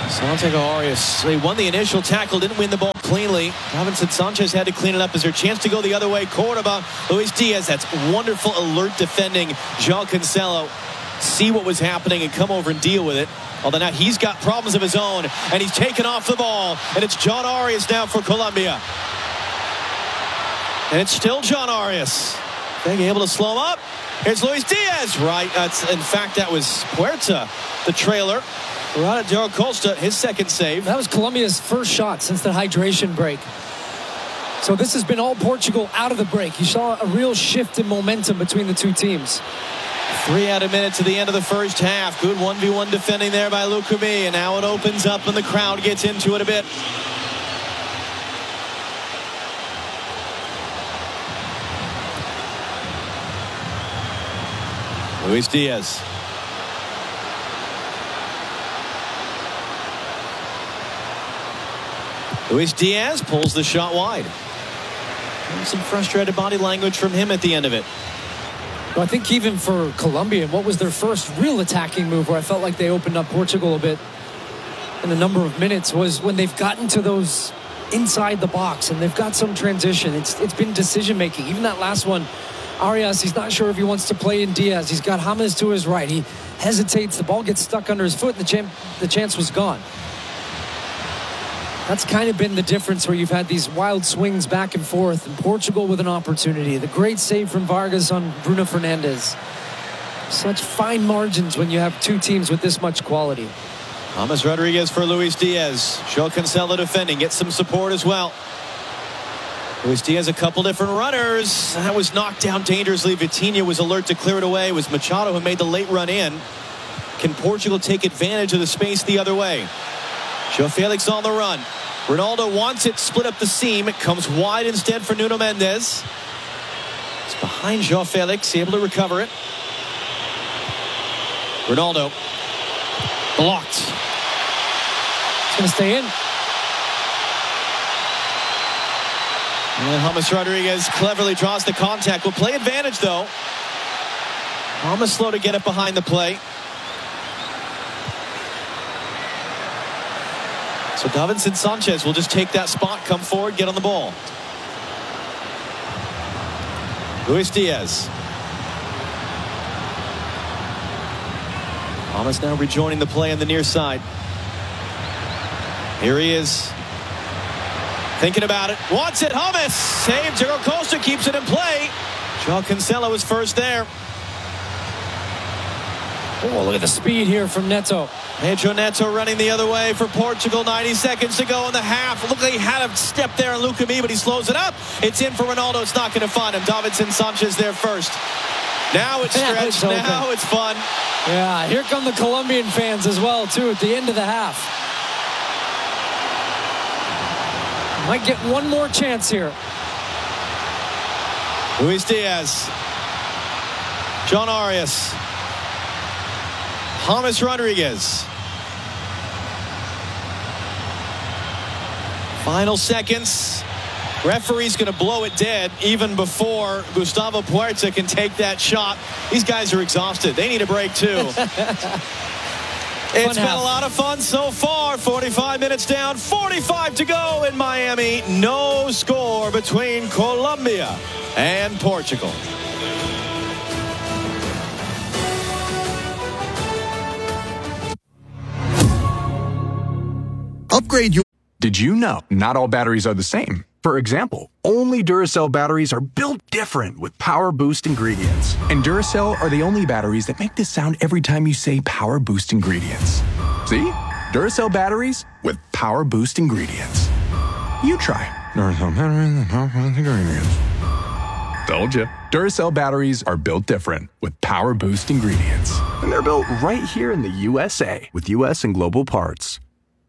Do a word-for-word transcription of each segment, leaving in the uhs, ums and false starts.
Santiago Arias, they won the initial tackle, didn't win the ball cleanly. Davinson Sanchez had to clean it up. Is there a chance to go the other way? Cordoba, Luis Diaz, that's wonderful alert defending. João Cancelo see what was happening and come over and deal with it. Although now he's got problems of his own, and he's taken off the ball. And it's John Arias now for Colombia. And it's still John Arias. Being able to slow him up. Here's Luis Diaz. Right. That's, in fact, that was Puerta, the trailer. Right at Diego Costa, his second save. That was Colombia's first shot since the hydration break. So this has been all Portugal out of the break. You saw a real shift in momentum between the two teams. Three added minutes to the end of the first half. Good one v one defending there by Lukumi. And now it opens up and the crowd gets into it a bit. Luis Diaz. Luis Diaz pulls the shot wide. And some frustrated body language from him at the end of it. Well, I think even for Colombia, what was their first real attacking move where I felt like they opened up Portugal a bit in a number of minutes was when they've gotten to those inside the box and they've got some transition. It's It's been decision making. Even that last one, Arias, he's not sure if he wants to play in Diaz. He's got James to his right. He hesitates. The ball gets stuck under his foot and the, champ, the chance was gone. That's kind of been the difference where you've had these wild swings back and forth. And Portugal with an opportunity. The great save from Vargas on Bruno Fernandes. Such fine margins when you have two teams with this much quality. James Rodriguez for Luis Diaz. João Cancelo defending. Gets some support as well. Luis Diaz, a couple different runners. That was knocked down dangerously. Vitinha was alert to clear it away. It was Machado who made the late run in. Can Portugal take advantage of the space the other way? João Felix on the run. Ronaldo wants it, split up the seam. It comes wide instead for Nuno Mendes. It's behind João Felix, able to recover it. Ronaldo. Blocked. It's going to stay in. And James Rodriguez cleverly draws the contact. Will play advantage, though. James slow to get it behind the play. So Davinson Sanchez will just take that spot, come forward, get on the ball. Luis Diaz. James now rejoining the play on the near side. Here he is. Thinking about it. Wants it. James. Saved. Diego Costa keeps it in play. João Cancelo is first there. Oh, look at the speed here from Neto. Pedro Neto running the other way for Portugal. ninety seconds to go in the half. Look like he had a step there on Lukumi, but he slows it up. It's in for Ronaldo. It's not going to find him. Davinson Sanchez there first. Now it's stretched. Yeah, it's now it's fun. Yeah, here come the Colombian fans as well, too, at the end of the half. Might get one more chance here. Luis Diaz. John Arias. James Rodriguez. Final seconds. Referee's going to blow it dead even before Gustavo Puerta can take that shot. These guys are exhausted. They need a break too. It's been a lot of fun so far. forty-five minutes down, forty-five to go in Miami. No score between Colombia and Portugal. Upgrade your... Did you know not all batteries are the same? For example, only Duracell batteries are built different with Power Boost ingredients. And Duracell are the only batteries that make this sound every time you say Power Boost ingredients. See? Duracell batteries with Power Boost ingredients. You try. Duracell batteries with Power Boost ingredients. Told you. Duracell batteries are built different with Power Boost ingredients. And they're built right here in the U S A with U S and global parts.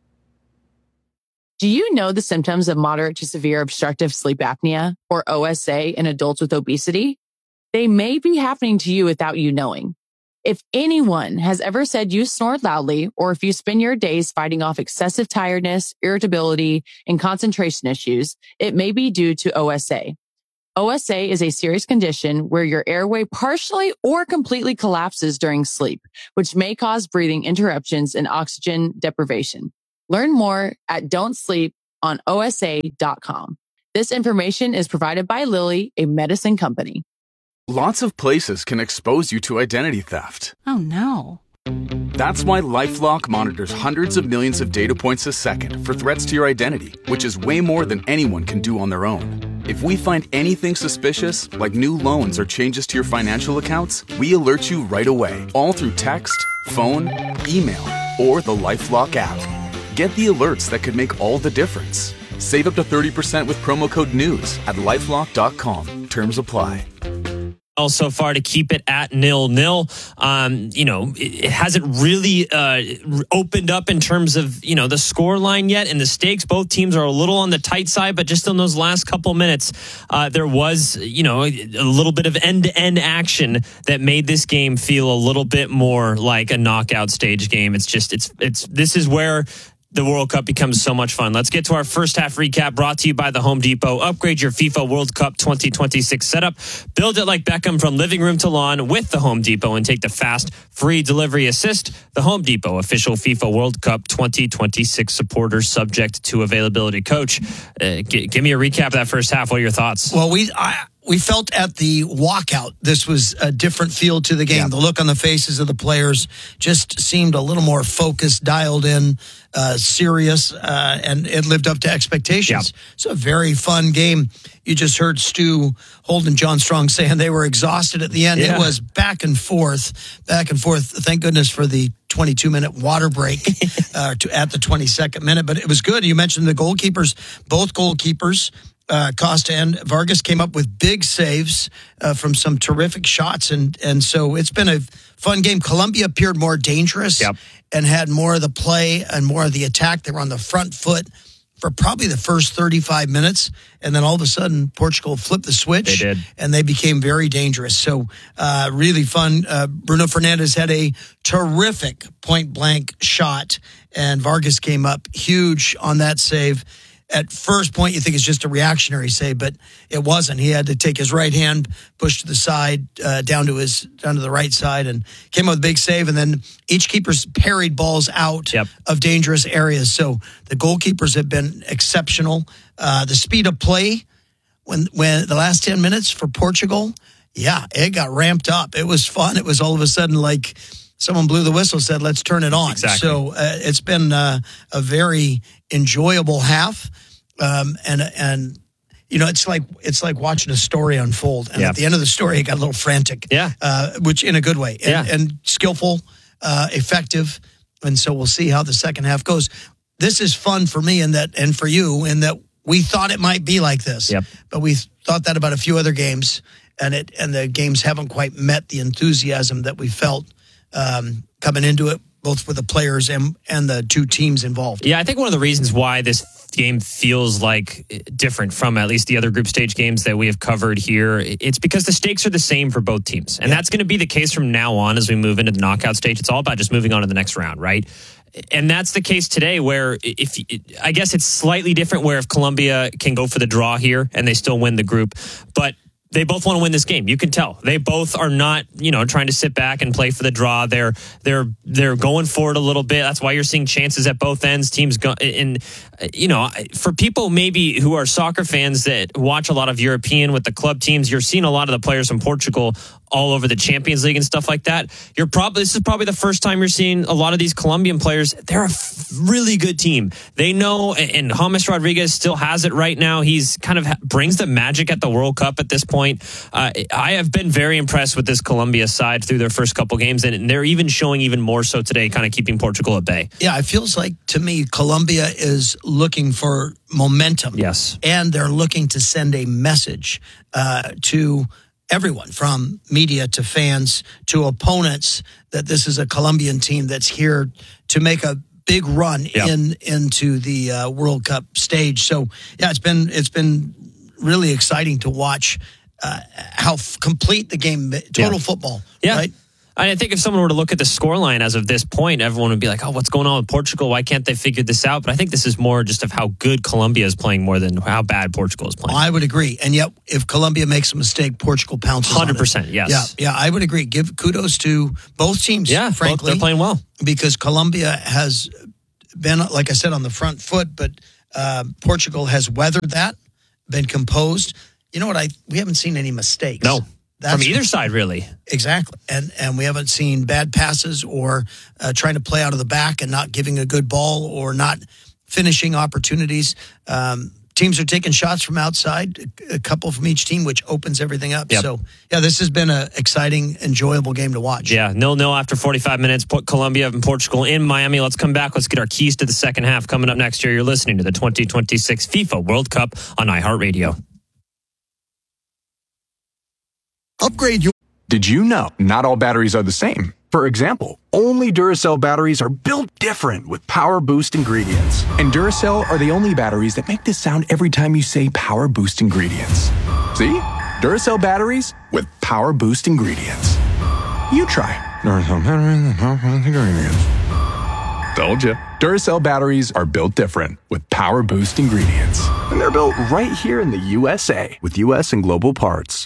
Do you know the symptoms of moderate to severe obstructive sleep apnea, or O S A, in adults with obesity? They may be happening to you without you knowing. If anyone has ever said you snore loudly, or if you spend your days fighting off excessive tiredness, irritability, and concentration issues, it may be due to O S A. O S A is a serious condition where your airway partially or completely collapses during sleep, which may cause breathing interruptions and oxygen deprivation. Learn more at don't sleep on O S A dot com. This information is provided by Lilly, a medicine company. Lots of places can expose you to identity theft. Oh no. That's why LifeLock monitors hundreds of millions of data points a second for threats to your identity, which is way more than anyone can do on their own. If we find anything suspicious, like new loans or changes to your financial accounts, we alert you right away, all through text, phone, email, or the LifeLock app. Get the alerts that could make all the difference. Save up to thirty percent with promo code NEWS at lifelock dot com. Terms apply. So far to keep it at nil nil. Um, you know, it, it hasn't really uh, opened up in terms of, you know, the score line yet, and the stakes. Both teams are a little on the tight side, but just in those last couple minutes, uh, there was, you know, a, a little bit of end-to-end action that made this game feel a little bit more like a knockout stage game. It's just, it's, it's, this is where the World Cup becomes so much fun. Let's get to our first half recap, brought to you by the Home Depot. Upgrade your FIFA World Cup twenty twenty-six setup. Build it like Beckham from living room to lawn with the Home Depot and take the fast, free delivery assist. The Home Depot, official FIFA World Cup twenty twenty-six supporter, subject to availability. Coach, uh, g- give me a recap of that first half. What are your thoughts? Well, we... I- We felt at the walkout, this was a different feel to the game. Yeah. The look on the faces of the players just seemed a little more focused, dialed in, uh, serious, uh, and it lived up to expectations. Yeah. It's a very fun game. You just heard Stu Holden, John Strong saying they were exhausted at the end. Yeah. It was back and forth, back and forth. Thank goodness for the twenty-two minute water break uh, to, at the twenty-second minute. But it was good. You mentioned the goalkeepers, both goalkeepers. Uh, Costa and Vargas came up with big saves uh, from some terrific shots, and and so it's been a fun game. Colombia appeared more dangerous yep. and had more of the play and more of the attack. They were on the front foot for probably the first thirty-five minutes, and then all of a sudden Portugal flipped the switch. They did. And they became very dangerous. So uh, really fun. Uh, Bruno Fernandes had a terrific point-blank shot, and Vargas came up huge on that save. At first point, you think it's just a reactionary save, but it wasn't. He had to take his right hand, push to the side, uh, down to his down to the right side, and came up with a big save. And then each keeper's parried balls out yep. of dangerous areas. So the goalkeepers have been exceptional. Uh, the speed of play when when the last ten minutes for Portugal, yeah, it got ramped up. It was fun. It was all of a sudden like someone blew the whistle, said, let's turn it on. Exactly. So uh, it's been uh, a very enjoyable half. Um, and, and, you know, it's like, it's like watching a story unfold. And yeah. at the end of the story, it got a little frantic, yeah. uh, which in a good way, and, yeah. and skillful, uh, effective. And so we'll see how the second half goes. This is fun for me in that, and for you in that we thought it might be like this, yep. but we thought that about a few other games, and it, and the games haven't quite met the enthusiasm that we felt, um, coming into it, both for the players and, and the two teams involved. Yeah, I think one of the reasons why this game feels like different from at least the other group stage games that we have covered here, it's because the stakes are the same for both teams. And yeah. that's going to be the case from now on as we move into the knockout stage. It's all about just moving on to the next round, right? And that's the case today where if I guess it's slightly different where if Colombia can go for the draw here and they still win the group, but they both want to win this game. You can tell. They both are not, you know, trying to sit back and play for the draw. They're they're they're going for it a little bit. That's why you're seeing chances at both ends. Teams go and you know, for people maybe who are soccer fans that watch a lot of European with the club teams, you're seeing a lot of the players from Portugal all over the Champions League and stuff like that. You're probably this is probably the first time you're seeing a lot of these Colombian players. They're a really good team. They know, and James Rodriguez still has it right now. He's kind of brings the magic at the World Cup at this point. Uh, I have been very impressed with this Colombia side through their first couple games, and they're even showing even more so today, kind of keeping Portugal at bay. Yeah, it feels like to me Colombia is looking for momentum. Yes, and they're looking to send a message uh, to everyone, from media to fans to opponents, that this is a Colombian team that's here to make a big run yep. in into the uh, World Cup stage. So yeah, it's been it's been really exciting to watch uh, how f- complete the game, total yeah. football, yeah. right? I think if someone were to look at the scoreline as of this point, everyone would be like, oh, what's going on with Portugal? Why can't they figure this out? But I think this is more just of how good Colombia is playing more than how bad Portugal is playing. I would agree. And yet, if Colombia makes a mistake, Portugal pounces one hundred percent, on it. yes. Yeah, yeah, I would agree. Give kudos to both teams, yeah, frankly. Both, they're playing well. Because Colombia has been, like I said, on the front foot, but uh, Portugal has weathered that, been composed. You know what? I we haven't seen any mistakes. No, That's, from either side, really. Exactly. And and we haven't seen bad passes or uh, trying to play out of the back and not giving a good ball or not finishing opportunities. Um, teams are taking shots from outside, a couple from each team, which opens everything up. Yep. So, yeah, this has been an exciting, enjoyable game to watch. Yeah, nil-nil after forty-five minutes. Put Colombia and Portugal in Miami. Let's come back. Let's get our keys to the second half. Coming up next year, you're listening to the twenty twenty-six FIFA World Cup on iHeartRadio. Upgrade your... Did you know not all batteries are the same? For example, only Duracell batteries are built different with Power Boost ingredients. And Duracell are the only batteries that make this sound every time you say Power Boost ingredients. See? Duracell batteries with Power Boost ingredients. You try. Duracell batteries with Power Boost ingredients. Told you. Duracell batteries are built different with Power Boost ingredients. And they're built right here in the U S A with U S and global parts.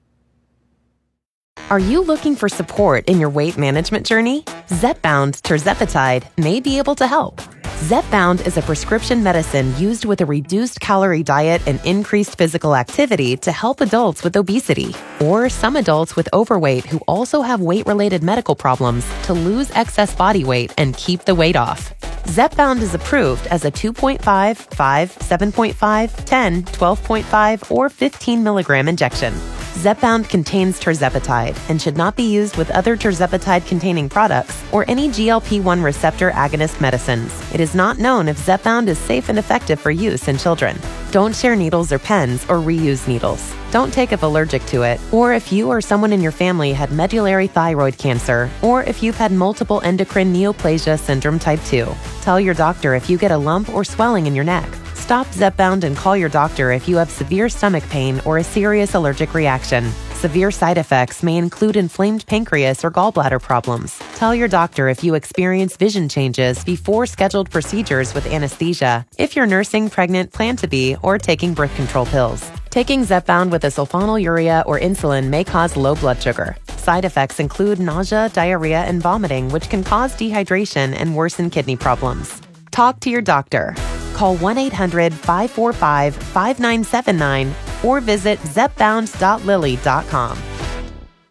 Are you looking for support in your weight management journey? Zepbound tirzepatide may be able to help. Zepbound is a prescription medicine used with a reduced calorie diet and increased physical activity to help adults with obesity or some adults with overweight who also have weight-related medical problems to lose excess body weight and keep the weight off. Zepbound is approved as a two point five, five, seven point five, ten, twelve point five, or fifteen milligram injection. Zepbound contains tirzepatide and should not be used with other tirzepatide-containing products or any G L P one receptor agonist medicines. It is not known if Zepbound is safe and effective for use in children. Don't share needles or pens or reuse needles. Don't take if allergic to it, or if you or someone in your family had medullary thyroid cancer, or if you've had multiple endocrine neoplasia syndrome type two. Tell your doctor if you get a lump or swelling in your neck. Stop Zepbound and call your doctor if you have severe stomach pain or a serious allergic reaction. Severe side effects may include inflamed pancreas or gallbladder problems. Tell your doctor if you experience vision changes before scheduled procedures with anesthesia, if you're nursing, pregnant, plan to be, or taking birth control pills. Taking Zepbound with a sulfonylurea or insulin may cause low blood sugar. Side effects include nausea, diarrhea, and vomiting, which can cause dehydration and worsen kidney problems. Talk to your doctor. Call one eight hundred, five four five, five nine seven nine or visit zepbound dot lilly dot com.